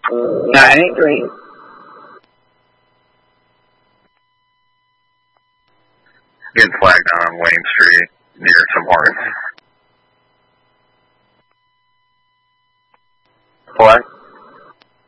No, it ain't green. Getting flagged down on Wayne Street near some horns. What?